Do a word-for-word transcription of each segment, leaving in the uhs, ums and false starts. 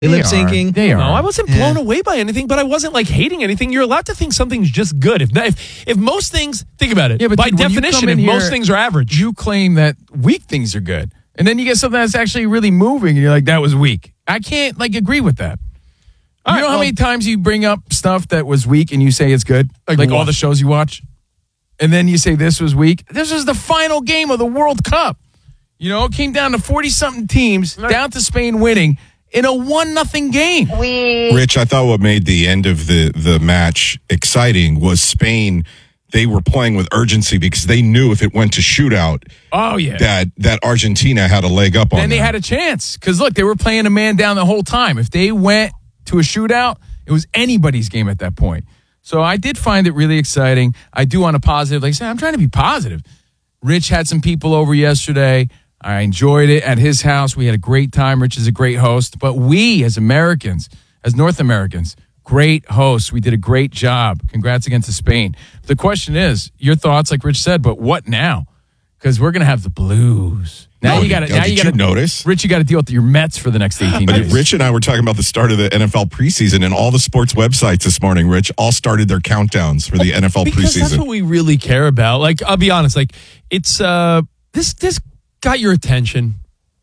lip syncing. They are. No, I wasn't Yeah. blown away by anything, but I wasn't like hating anything. You're allowed to think something's just good. If if, if most things, think about it. Yeah, but by dude, when you definition, come in if here, most things are average. You claim that weak things are good, and then you get something that's actually really moving, and you're like, that was weak. I can't like agree with that. All you right, know how well- many times you bring up stuff that was weak and you say it's good? Like Like, all what? the shows you watch? And then you say this was weak? This was the final game of the World Cup. You know, it came down to forty-something teams, down to Spain winning in a one nothing game. Rich, I thought what made the end of the, the match exciting was Spain. They were playing with urgency because they knew if it went to shootout Oh, yeah. that that Argentina had a leg up on Then they them. had a chance. Because, look, they were playing a man down the whole time. If they went to a shootout, it was anybody's game at that point. So I did find it really exciting. I do on a positive. Like I said, I'm trying to be positive. Rich had some people over yesterday. I enjoyed it at his house. We had a great time. Rich is a great host. But we, as Americans, as North Americans, great hosts. We did a great job. Congrats again to Spain. The question is, your thoughts, like Rich said, but what now? Because we're going to have the Blues. Now No, you got to. did Now you you got to notice? Rich, you got to deal with your Mets for the next eighteen But days. Rich and I were talking about the start of the N F L preseason, and all the sports websites this morning, Rich, all started their countdowns for the N F L because that's preseason. what we really care about. Like, I'll be honest, like it's uh this this got your attention.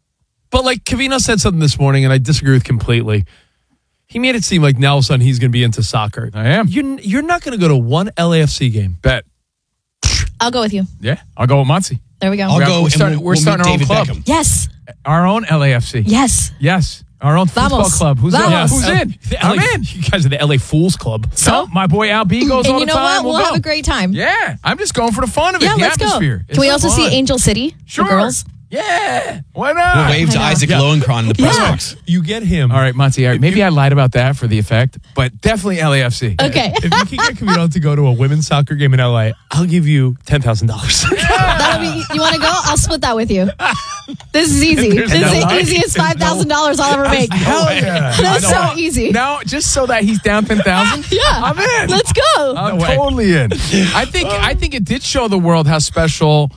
But like Cavino said something this morning, and I disagree with completely. He made it seem like now all of a sudden he's going to be into soccer. I am. You're, you're not going to go to one L A F C game. Bet. I'll go with you. Yeah, I'll go with Monty. There we go. I'll We're- go. we're and starting- we'll- we're we'll starting meet our own David club. Beckham. Yes. Our own L A F C. Yes. Yes. Our own football Vamos. club. Who's in? Vamos. Who's in? The I'm L A in. You guys are the L A Fools Club. So my boy Al B goes And all you the know time. what? We'll go. have a great time. Yeah, I'm just going for the fun of it. Yeah, the let's atmosphere. go. It's Can we so also fun. see Angel City? Sure. The girls? Yeah. Why not? We'll wave to I know. Isaac Yeah. Lowenkron in the press Yeah. box. You get him. All right, Monty. All right, maybe I lied about that for the effect, but definitely L A F C. Okay. If you can get Cavino to go to a women's soccer game in L A, I'll give you ten thousand dollars. That'll be, you want to go? I'll split that with you. This is easy. There's This is no the way. easiest five thousand dollars I'll ever make. Hell yeah. That's I know. so easy. Now, just so that he's down ten thousand? Yeah. I'm in. Let's go. I'm No way. totally in. I think I think it did show the world how special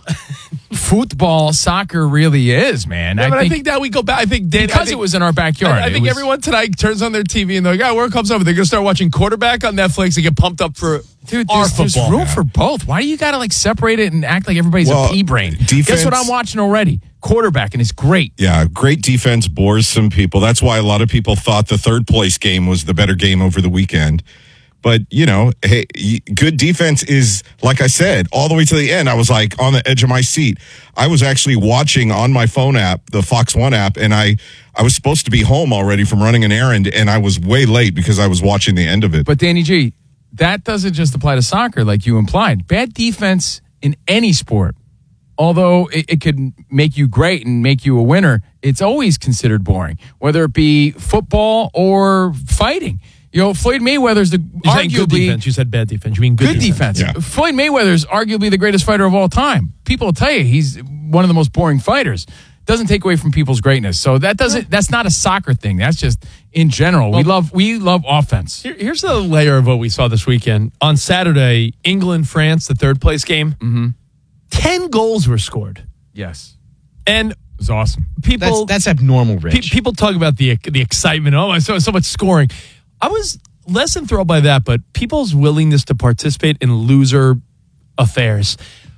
football, soccer really is, man. Yeah, I, but think I think now we go back. I think Dan, I because think, it was in our backyard. I, I it think was- everyone tonight turns on their T V and they're like, "Oh, World Cup's over." They're gonna start watching quarterback on Netflix and get pumped up for Dude, our there's, there's football. room for both. Why do you got to like separate it and act like everybody's Well, a pea brain? defense- Guess what I'm watching already? Quarterback, and it's great. Yeah, great defense bores some people. That's why a lot of people thought the third place game was the better game over the weekend. But, you know, hey, y- good defense is, like I said, all the way to the end. I was like on the edge of my seat. I was actually watching on my phone app, the Fox One app, and I, I was supposed to be home already from running an errand, and I was way late because I was watching the end of it. But Danny G, that doesn't just apply to soccer, like you implied. Bad defense in any sport, although it, it could make you great and make you a winner, it's always considered boring, whether it be football or fighting. You know, Floyd Mayweather's the You're saying good arguably defense. You said bad defense. You mean good, good defense. Yeah. Floyd Mayweather's arguably the greatest fighter of all time. People will tell you he's one of the most boring fighters. Doesn't take away from people's greatness. So that doesn't. That's not a soccer thing. That's just in general. we love we love offense. Here- Here's the layer of what we saw this weekend. On Saturday, England, France, the third place game, Mm-hmm. ten goals were scored. Yes, And it was awesome. people That's that's abnormal, pe- Rich. people talk about the the excitement. Oh, I saw so much scoring. I was less enthralled by that, but people's willingness to participate in loser affairs.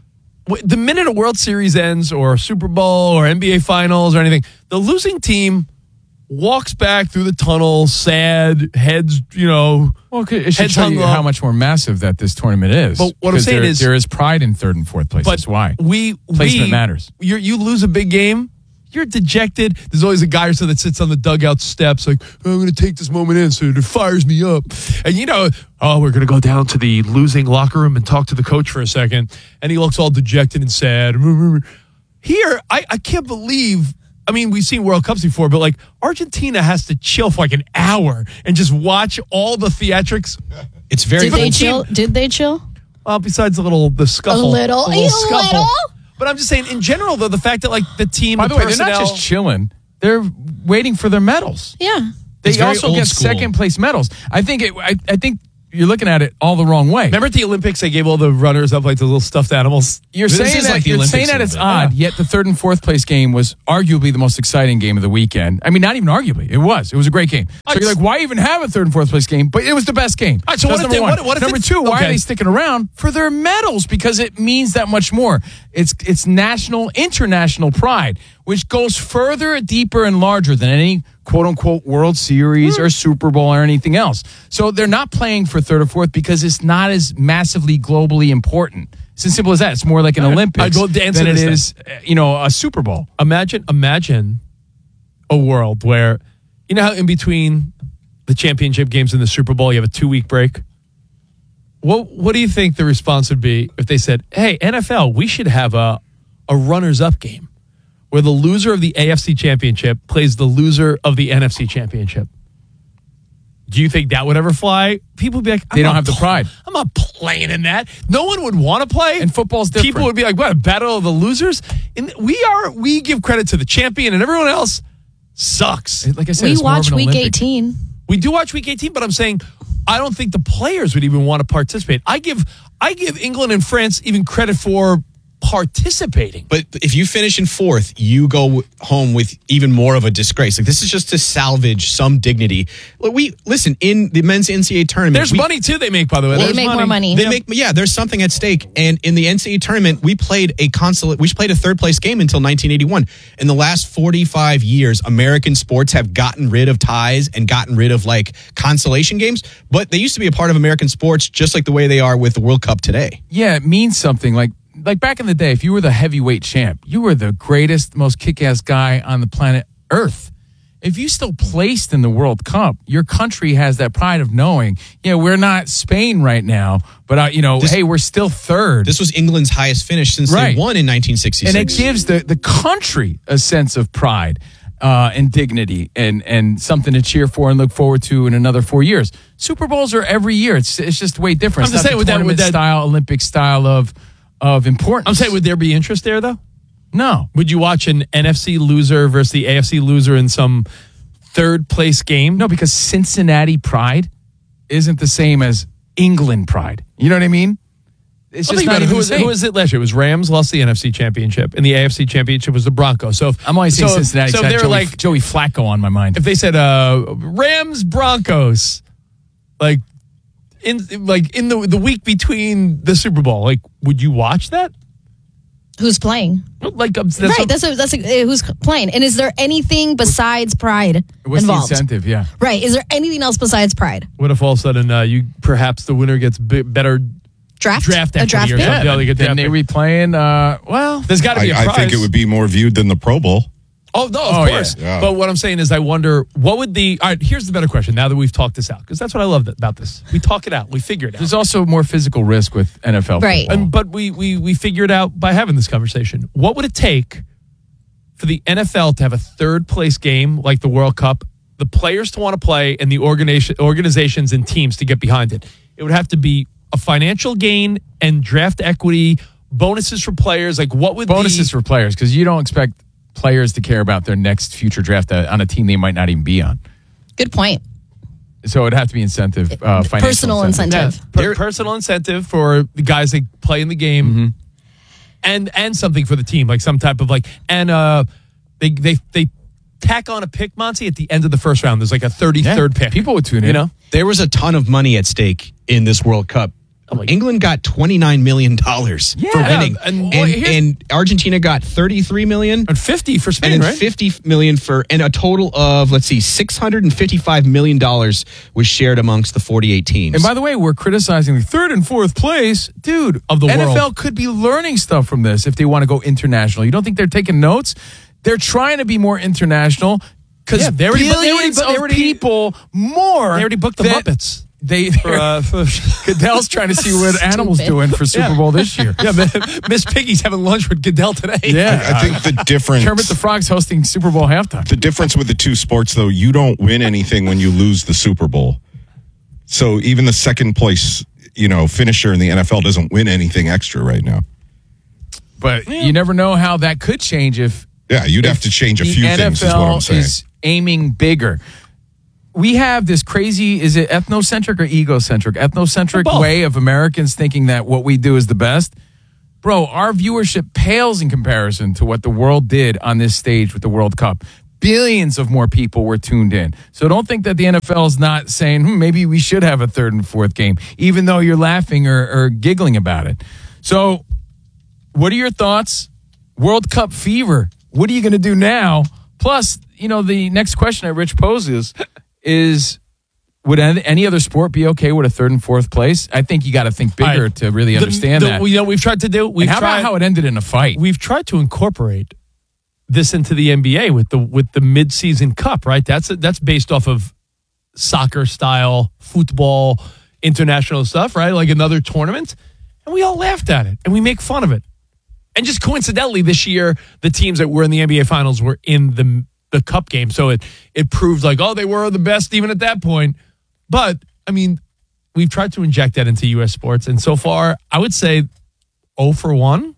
W- The minute a World Series ends or a Super Bowl or N B A Finals or anything, the losing team walks back through the tunnel, sad, heads, you know. Well, it should Heads show hung you low. how much more massive that this tournament is. But what I'm 'Cause saying there- is- there is pride in third and fourth place. But That's why. we Placement we, matters. You're, you lose a big game, you're dejected. There's always a guy or so that sits on the dugout steps like, oh, I'm going to take this moment in, so it fires me up. And you know, oh, we're going to go down to the losing locker room and talk to the coach for a second. And he looks all dejected and sad. Here, I, I can't believe. I mean, we've seen World Cups before, but like Argentina has to chill for like an hour and just watch all the theatrics. It's very Did they old- chill? Did they chill? Well, besides the little the scuffle, A little? the A little? But I'm just saying, in general, though, the fact that like the team, By the, the way, personnel, they're not just chilling; they're waiting for their medals. Yeah. They It's very also old get school. second place medals. I think. It, I, I think you're looking at it all the wrong way. Remember at the Olympics, they gave all the runners up like the little stuffed animals? You're This saying is that, like the you're Olympics saying a that little it's bit. odd, yet the third and fourth place game was arguably the most exciting game of the weekend. I mean, not even arguably. It was. It was a great game. So you're like, why even have a third and fourth place game? But it was the best game. All right, so That's what if number they- one. what- what if number it's- two, why okay. are they sticking around? For their medals, because it means that much more. It's it's national, international pride, which goes further, deeper, and larger than any quote-unquote World Series or Super Bowl or anything else. So they're not playing for third or fourth because it's not as massively globally important. It's as simple as that. It's more like an Olympics I'd go to answer than it this is, uh, you know, a Super Bowl. Imagine, imagine a world where, you know how in between the championship games and the Super Bowl, you have a two-week break? What What do you think the response would be if they said, hey, N F L, we should have a, a runners-up game where the loser of the A F C Championship plays the loser of the N F C Championship? Do you think that would ever fly? People would be like, I'm They don't not have the pl- pride. I'm not playing in that. No one would want to play. And football's different. People would be like, what, a battle of the losers? And we are, we give credit to the champion and everyone else sucks. Like I said, We it's more of watch an week Olympic. eighteen. We do watch week eighteen, but I'm saying I don't think the players would even want to participate. I give, I give England and France even credit for participating. But if you finish in fourth, you go home with even more of a disgrace. Like, this is just to salvage some dignity. Look, we listen in the men's N C double A tournament. There's we, money too. They make, by the way. They There's make more money. They make yeah. There's something at stake. And in the N C double A tournament, we played a consulate. We played a third place game until nineteen eighty-one. In the last forty-five years, American sports have gotten rid of ties and gotten rid of like consolation games. But they used to be a part of American sports, just like the way they are with the World Cup today. Yeah, it means something. Like like back in the day, if you were the heavyweight champ, you were the greatest, most kick-ass guy on the planet Earth. If you still placed in the World Cup, your country has that pride of knowing, yeah, we're not Spain right now, but uh, you know, This- hey, we're still third. This was England's highest finish since Right. they won in nineteen sixty-six. And it gives the, the country a sense of pride uh, and dignity and, and something to cheer for and look forward to in another four years. Super Bowls are every year. It's it's just way different. I'm It's just not saying the with that- with tournament that- style, Olympic style of of importance. I'm saying, would there be interest there though? no. Would you watch an N F C loser versus the A F C loser in some third place game? No, because Cincinnati pride isn't the same as England pride. You know what I mean? It's Well, just think not about it. even Who the was, same. who was it last year? It was Rams lost the N F C Championship, and the A F C Championship was the Broncos. So if, I'm only saying so, Cincinnati. So So if they were Joey, like, Joey Flacco on my mind. if they said uh, Rams Broncos, like in like in the the week between the Super Bowl, like would you watch that? Who's playing? Like um, that's right. what- That's a, that's a, uh, who's playing. And is there anything besides pride What's involved? the incentive? Yeah. Right. Is there anything else besides pride? what if all of a sudden uh, you perhaps the winner gets bi- better Draft. draft a equity draft or pick. something? Yeah, they get then draft they pick. replaying. Uh, well, There's got to I, be a I prize. think it would be more viewed than the Pro Bowl. Oh, no, of Oh, yeah. course. Yeah. But what I'm saying is I wonder, what would the... All right, here's the better question now that we've talked this out, because that's what I love about this. We talk it out. We figure it out. there's also more physical risk with N F L. Right. football. And, but we, we, we figure it out by having this conversation. What would it take for the N F L to have a third place game like the World Cup, the players to want to play, and the organization, organizations and teams to get behind it? It would have to be a financial gain and draft equity, bonuses for players. Like, what would Bonuses the, for players because you don't expect players to care about their next future draft uh, on a team they might not even be on. Good point. So it'd have to be incentive, uh, financial Personal incentive. incentive. Yeah, per- personal incentive for the guys that play in the game, Mm-hmm. and and something for the team, like some type of like, and uh, they they they tack on a pick, Monty, at the end of the first round. There's like a thirty-third Yeah, pick. people would tune in. you know. There was a ton of money at stake in this World Cup. my- England got twenty-nine million dollars for Yeah, winning. and- And, well, and, here's- Argentina got thirty-three million. And fifty for And Spain, then right? fifty million for, and a total of, let's see, six hundred fifty-five million dollars was shared amongst the forty-eight teams. And by the way, we're criticizing the third and fourth place. Dude, Of the N F L world. could be learning stuff from this if they want to go international. You don't think they're taking notes? They're trying to be more international because Yeah, they already- but they already- billions but they of already- people more. They already booked the that- Muppets. They, For, uh, for, Goodell's trying to see what animals Stupid. doing for Super Yeah. Bowl this year. yeah, Miss Piggy's having lunch with Goodell today. Yeah. I think the difference. Kermit the Frog's hosting Super Bowl halftime. The difference with the two sports, though, you don't win anything when you lose the Super Bowl. So even the second place, you know, finisher in the N F L doesn't win anything extra right now. But you never know how that could change if Yeah, you'd have to change a the few N F L things, is what I'm saying. is aiming bigger. we have this crazy, is it ethnocentric or egocentric? Ethnocentric Both. way of Americans thinking that what we do is the best. Bro, our viewership pales in comparison to what the world did on this stage with the World Cup. Billions of more people were tuned in. So don't think that the N F L is not saying, hmm, maybe we should have a third and fourth game, even though you're laughing or, or giggling about it. So what are your thoughts? World Cup fever. What are you going to do now? Plus, you know, the next question that Rich poses is, would any other sport be okay with a third and fourth place? I think you got to think bigger right. to really The- understand the- that. You know, we've tried to do. We've And how tried, about how it ended in a fight? We've tried to incorporate this into the N B A with the with the midseason cup, right? That's that's based off of soccer style football, international stuff, right? Like another tournament, and we all laughed at it and we make fun of it. And just coincidentally, this year the teams that were in the N B A Finals were in the the cup game, so it it proved like, oh, they were the best even at that point. But I mean, we've tried to inject that into U S sports, and so far, I would say zero for one.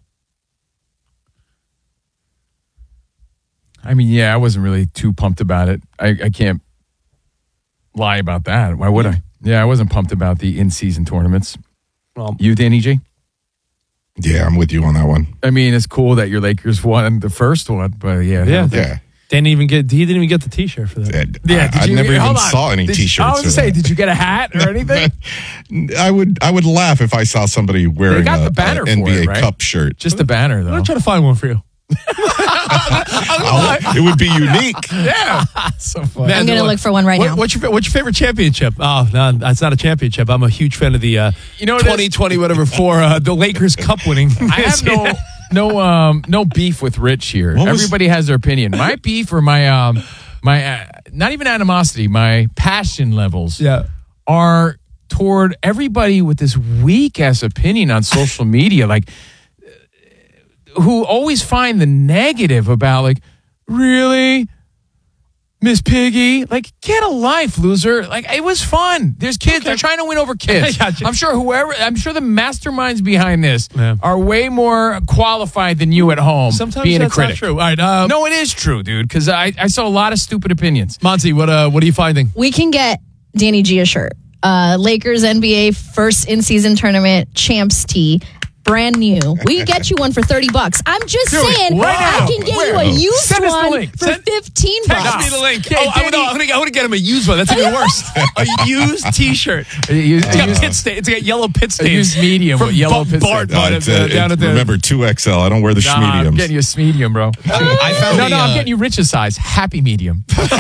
I mean, yeah, I wasn't really too pumped about it. I, I can't lie about that. Why would I? Yeah, I wasn't pumped about the in-season tournaments. Well, You, Danny G? Yeah, I'm with you on that one. I mean, it's cool that your Lakers won the first one, but yeah. I Yeah. don't think- Yeah. didn't even get he didn't even get the T-shirt for that. And Yeah, I, did I you- never even hold on. saw any Did- T-shirts. I was going to or say, that. did you get a hat or anything? I would I would laugh if I saw somebody wearing got a, the banner a for N B A it, right? Cup shirt. Just the banner, I'm though. gonna try to find one for you. I'll- it would be unique. Yeah. So fun. Man, I'm going to what- look for one right what- now. What's your what's your favorite championship? Oh, no, that's not a championship. I'm a huge fan of the uh, You know what it is? twenty twenty whatever for uh, the Lakers Cup winning. I have no no um no beef with Rich here. What was- Everybody has their opinion. My beef or my um my uh, not even animosity, my passion levels yeah. are toward everybody with this weak ass opinion on social media, like uh, who always find the negative about like, really, Miss Piggy, like, get a life, loser. Like, it was fun. There's kids. They're trying to win over kids. I gotcha. I'm sure whoever, I'm sure the masterminds behind this Yeah. are way more qualified than you at home. Sometimes being that's a critic. not true. All right, uh, No, it is true, dude. Because I, I saw a lot of stupid opinions. Monty, what uh, what are you finding? We can get Danny G a shirt. Uh, Lakers N B A first in-season tournament champs tee, brand new. We can get you one for thirty bucks. I'm just Do it saying, right I now. can get Where? you a used Send us the one link. for Send- fifteen Text bucks. me the link. Okay, oh, I, Danny- no, I'm gonna, I want to get him a used one. That's even worse. A used T-shirt. You- It's got you- pit stain. It's got yellow pit a stains. used medium From with yellow Ba- pit Bart stains. bought Uh, it, it's, uh, uh, down it- at the. remember two X L. I don't wear the Nah, I'm schmediums. getting you a medium, bro. I found No, a, no, uh, I'm getting you Rich's size. Happy medium.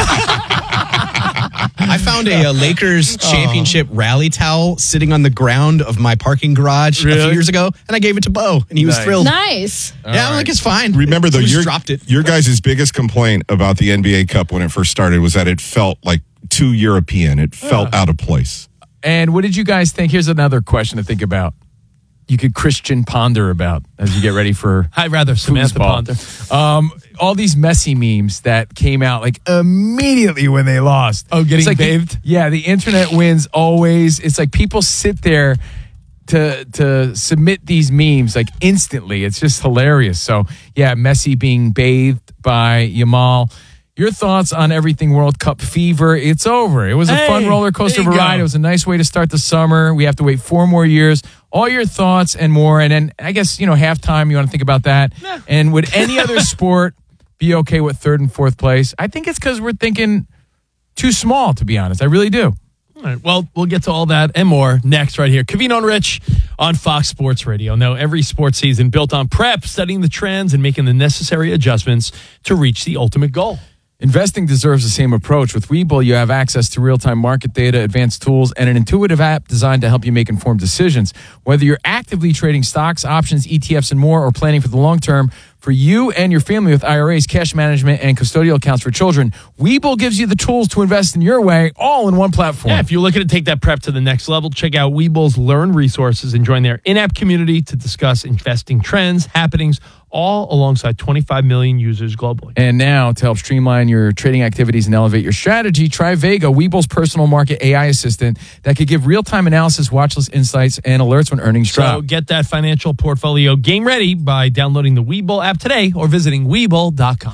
I found a, uh Lakers championship rally towel sitting on the ground of my parking garage a Really? few years ago, and I gave it to Bo, and he was Nice. thrilled. Nice. Yeah, I'm like, it's fine. Remember though, He just your dropped it. your guys' biggest complaint about the N B A Cup when it first started was that it felt like too European. It felt out of place. And what did you guys think? Here's another question to think about. You could Christian ponder about as you get ready for I'd rather Samantha foosball. Ponder. Um, all these messy memes that came out like immediately when they lost. Oh, getting It's like the- bathed? yeah, the internet wins always. It's like people sit there to to submit these memes like instantly. It's just hilarious. So yeah, Messi being bathed by Yamal. Your thoughts on everything World Cup fever? It's over. It was a Hey, fun roller coaster there you ride. go. It was a nice way to start the summer. We have to wait four more years. All your thoughts and more. And then I guess, you know, halftime, you want to think about that. And would any other sport be okay with third and fourth place? I think it's because we're thinking too small, to be honest. I really do. All right, well, we'll get to all that and more next right here. Covino and Rich on Fox Sports Radio. Now, every sports season built on prep, studying the trends, and making the necessary adjustments to reach the ultimate goal. Investing deserves the same approach. With Webull, you have access to real-time market data, advanced tools, and an intuitive app designed to help you make informed decisions. Whether you're actively trading stocks, options, E T Fs, and more, or planning for the long term, for you and your family with I R As, cash management, and custodial accounts for children, Webull gives you the tools to invest in your way, all in one platform. Yeah, if you're looking to take that prep to the next level, check out Webull's Learn resources and join their in-app community to discuss investing trends, happenings, all alongside twenty-five million users globally. And now, to help streamline your trading activities and elevate your strategy, try Vega, Webull's personal market A I assistant that could give real-time analysis, watchlist insights, and alerts when earnings So drop. get that financial portfolio game ready by downloading the Webull app today or visiting Webull dot com.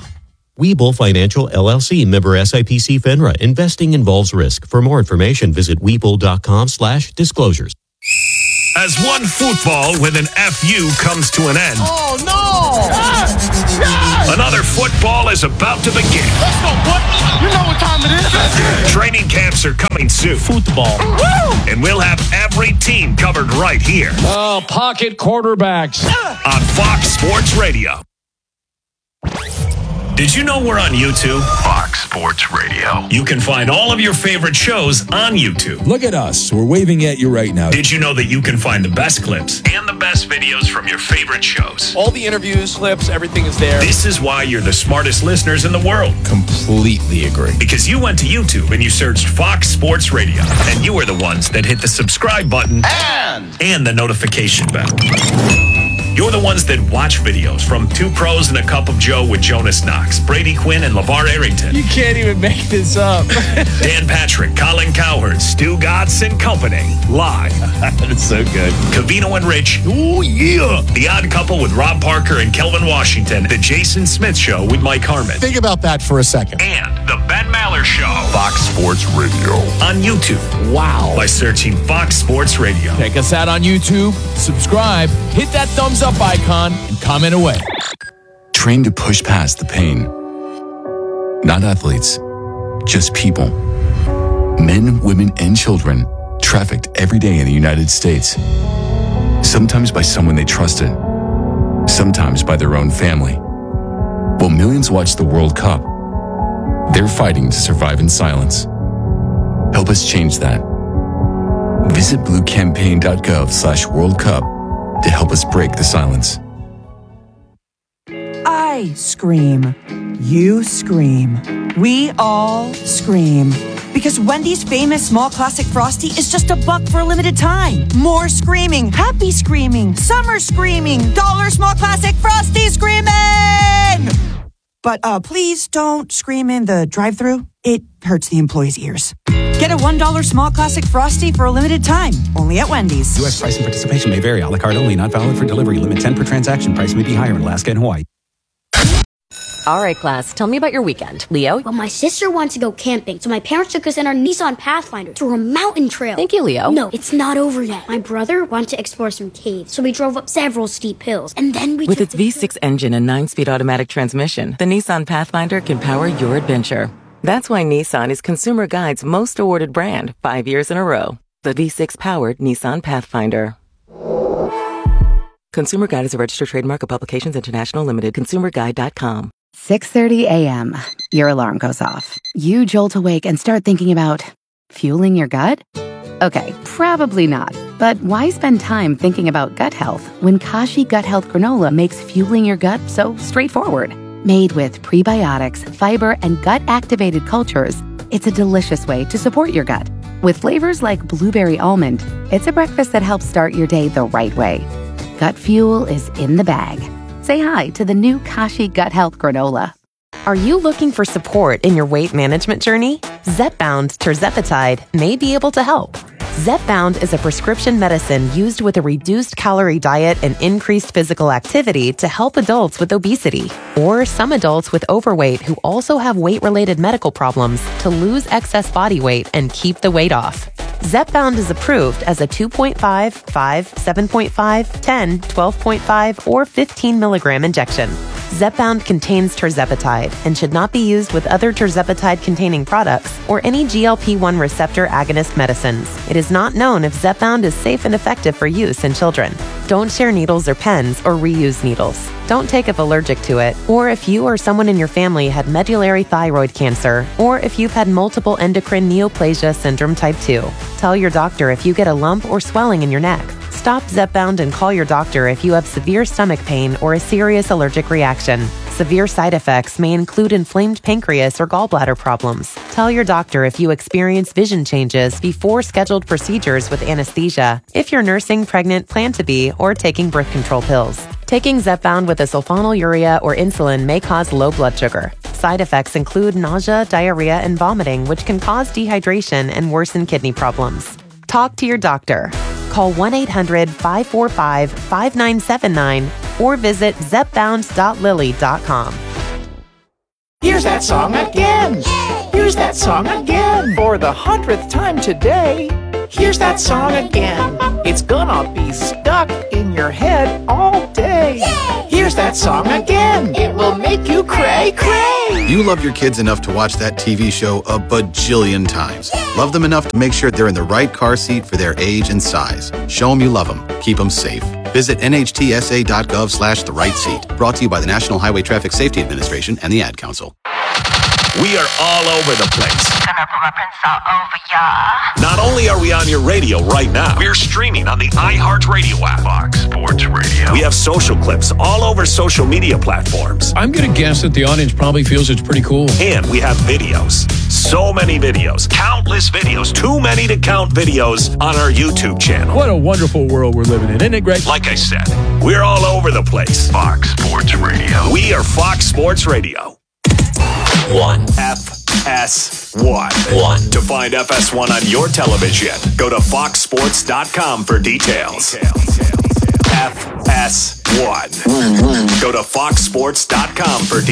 Webull Financial L L C, member S I P C FINRA. Investing involves risk. For more information, visit Webull.com slash disclosures. As one football with an F U comes to an end. Oh, no! Yes! Yes! Another football is about to begin. Let's go, boy! You know what time it is. Training camps are coming soon. Football. Woo! And we'll have every team covered right here. Oh, pocket quarterbacks. On Fox Sports Radio. Did you know we're on YouTube? Fox Sports Radio. You can find all of your favorite shows on YouTube. Look at us. We're waving at you right now. Did you know that you can find the best clips and the best videos from your favorite shows? All the interviews, clips, everything is there. This is why you're the smartest listeners in the world. Completely agree. Because you went to YouTube and you searched Fox Sports Radio. And you are the ones that hit the subscribe button And, and the notification bell. You're the ones that watch videos from Two Pros and a Cup of Joe with Jonas Knox, Brady Quinn, and LeVar Arrington. You can't even make this up. Dan Patrick, Colin Cowherd, Stu Gatz and Company. Live. That is so good. Covino and Rich. Oh, yeah. The Odd Couple with Rob Parker and Kelvin Washington. The Jason Smith Show with Mike Harmon. Think about that for a second. And The Ben Maller Show. Fox Sports Radio. On YouTube. Wow. By searching Fox Sports Radio. Check us out on YouTube, subscribe, hit that thumbs up icon, and comment away. Trained to push past the pain. Not athletes, just people. Men, women, and children trafficked every day in the United States. Sometimes by someone they trusted, sometimes by their own family. While millions watch the World Cup, they're fighting to survive in silence. Help us change that. Visit bluecampaign.gov slash World Cup to help us break the silence. I scream. You scream. We all scream. Because Wendy's famous small classic Frosty is just a buck for a limited time. More screaming, happy screaming, summer screaming, dollar small classic Frosty screaming! But uh, please don't scream in the drive-thru. It hurts the employees' ears. Get a one dollar small classic Frosty for a limited time, only at Wendy's. U S price and participation may vary. A la carte only, not valid for delivery. Limit ten per transaction. Price may be higher in Alaska and Hawaii. All right, class, tell me about your weekend. Leo? Well, my sister wanted to go camping, so my parents took us in our Nissan Pathfinder to a mountain trail. Thank you, Leo. No, it's not over yet. My brother wanted to explore some caves, so we drove up several steep hills, and then we With took its V six engine and nine-speed automatic transmission, the Nissan Pathfinder can power your adventure. That's why Nissan is Consumer Guide's most awarded brand, five years in a row. The V six-powered Nissan Pathfinder. Consumer Guide is a registered trademark of Publications International Limited. consumer guide dot com. six thirty a.m. Your alarm goes off. You jolt awake and start thinking about fueling your gut? Okay, probably not. But why spend time thinking about gut health when Kashi Gut Health Granola makes fueling your gut so straightforward? Made with prebiotics, fiber, and gut-activated cultures, it's a delicious way to support your gut. With flavors like blueberry almond, it's a breakfast that helps start your day the right way. Gut fuel is in the bag. Say hi to the new Kashi Gut Health Granola. Are you looking for support in your weight management journey? Zepbound Tirzepatide may be able to help. Zepbound is a prescription medicine used with a reduced calorie diet and increased physical activity to help adults with obesity, or some adults with overweight who also have weight-related medical problems to lose excess body weight and keep the weight off. Zepbound is approved as a two point five, five, seven point five, ten, twelve point five, or fifteen milligram injection. Zepbound contains tirzepatide and should not be used with other tirzepatide-containing products or any G L P one receptor agonist medicines. It is not known if Zepbound is safe and effective for use in children. Don't share needles or pens or reuse needles. Don't take if allergic to it, or if you or someone in your family had medullary thyroid cancer, or if you've had multiple endocrine neoplasia syndrome type two. Tell your doctor if you get a lump or swelling in your neck. Stop Zepbound and call your doctor if you have severe stomach pain or a serious allergic reaction. Severe side effects may include inflamed pancreas or gallbladder problems. Tell your doctor if you experience vision changes before scheduled procedures with anesthesia, if you're nursing, pregnant, plan to be, or taking birth control pills. Taking Zepbound with a sulfonylurea or insulin may cause low blood sugar. Side effects include nausea, diarrhea, and vomiting, which can cause dehydration and worsen kidney problems. Talk to your doctor. Call one eight hundred, five four five, five nine seven nine or visit zepbound dot lilly dot com. Here's that song again. Here's that song again. For the hundredth time today. Here's that song again. It's gonna be stuck in your head all day. Here's that song again. It will make you cray cray. You love your kids enough to watch that T V show a bajillion times. Love them enough to make sure they're in the right car seat for their age and size. Show them you love them. Keep them safe. Visit nhtsa.gov slash the right seat. Brought to you by the National Highway Traffic Safety Administration and the Ad Council. We are all over the place. Not only are we on your radio right now, we're streaming on the iHeartRadio app. Fox Sports Radio. We have social clips all over social media platforms. I'm going to guess that the audience probably feels it's pretty cool. And we have videos. So many videos. Countless videos. Too many to count videos on our YouTube channel. What a wonderful world we're living in. Isn't it great? Like I said, we're all over the place. Fox Sports Radio. We are Fox Sports Radio. One. F S one. One. To find F S one on your television, go to fox sports dot com for details. F S one. Go to fox sports dot com for details.